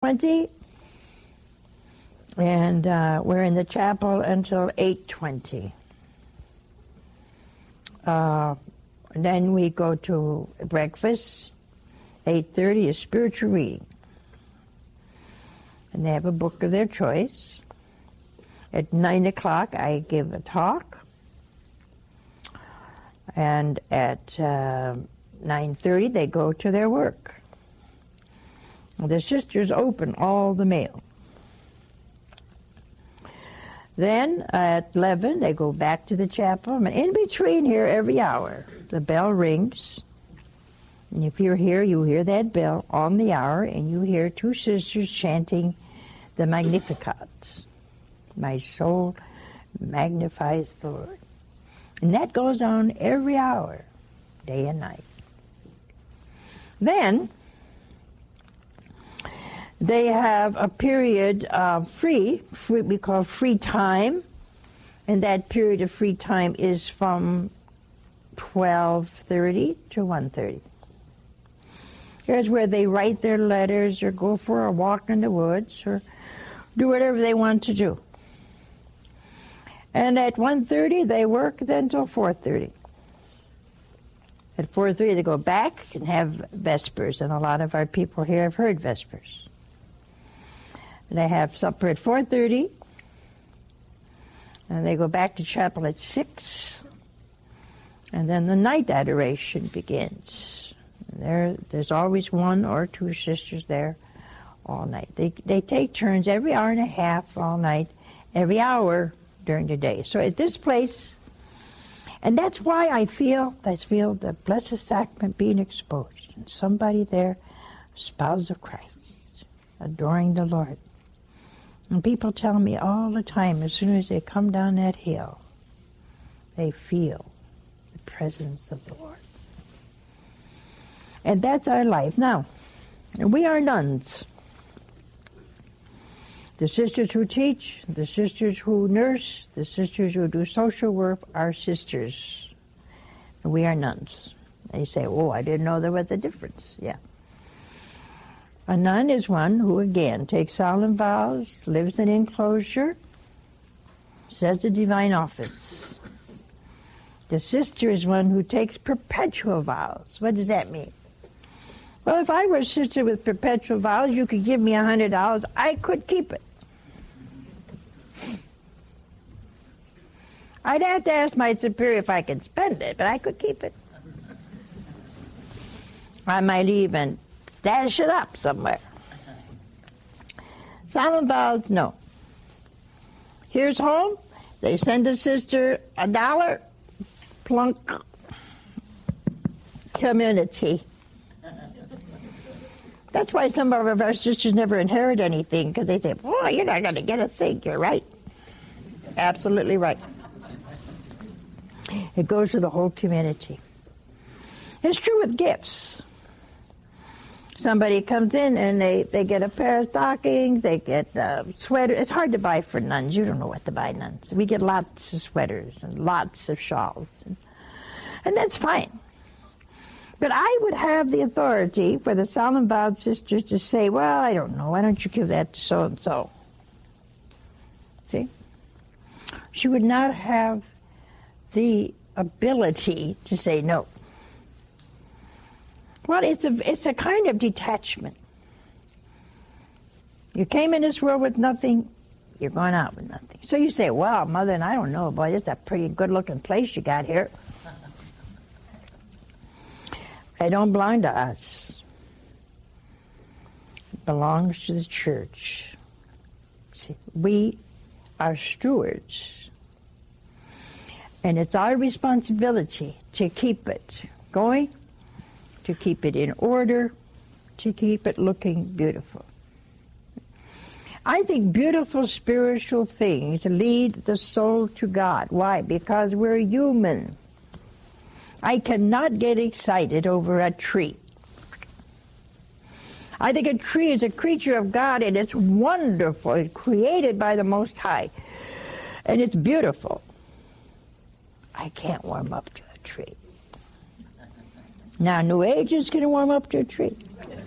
7:20, and we're in the chapel until 8:20. Then we go to breakfast. 8:30 is spiritual reading. And they have a book of their choice. At 9 o'clock, I give a talk. And at 9:30, they go to their work. The sisters open all the mail. Then at 11, they go back to the chapel. And in between here, every hour, the bell rings. And if you're here, you hear that bell on the hour, and you hear two sisters chanting the Magnificat. My soul magnifies the Lord. And that goes on every hour, day and night. Then they have a period of free, we call free time, and that period of free time is from 12:30 to 1:30. Here's where they write their letters or go for a walk in the woods or do whatever they want to do. And at 1:30 they work then till 4:30. At 4:30 they go back and have Vespers, and a lot of our people here have heard Vespers. And they have supper at 4:30, and they go back to chapel at 6, and then the night adoration begins. There's always one or two sisters there all night. They take turns every hour and a half all night, every hour during the day. So at this place, and that's why I feel the Blessed Sacrament being exposed, and somebody there, spouse of Christ, adoring the Lord. And people tell me all the time, as soon as they come down that hill, they feel the presence of the Lord. And that's our life. Now, we are nuns. The sisters who teach, the sisters who nurse, the sisters who do social work are sisters. And we are nuns. They say, oh, I didn't know there was a difference. Yeah. A nun is one who, again, takes solemn vows, lives in enclosure, says the divine office. The sister is one who takes perpetual vows. What does that mean? Well, if I were a sister with perpetual vows, you could give me $100, I could keep it. I'd have to ask my superior if I could spend it, but I could keep it. I might even dash it up somewhere. Solemn vows, no. Here's home. They send a sister $1, plunk, community. That's why some of our sisters never inherit anything, because they say, boy, you're not going to get a thing. You're right. Absolutely right. It goes to the whole community. It's true with gifts. Somebody comes in and they get a pair of stockings, they get a sweater. It's hard to buy for nuns. You don't know what to buy, nuns. We get lots of sweaters and lots of shawls. And that's fine. But I would have the authority for the solemn vowed sisters to say, well, I don't know, why don't you give that to so-and-so? See? She would not have the ability to say no. Well, it's a kind of detachment. You came in this world with nothing, you're going out with nothing. So you say, well, Mother, and I don't know, boy, it's a pretty good-looking place you got here. It don't belong to us. It belongs to the church. See, we are stewards. And it's our responsibility to keep it going, to keep it in order, to keep it looking beautiful. I think beautiful spiritual things lead the soul to God. Why? Because we're human. I cannot get excited over a tree. I think a tree is a creature of God, and it's wonderful. It's created by the Most High, and it's beautiful. I can't warm up to a tree. Now, New Age is going to warm up to a tree.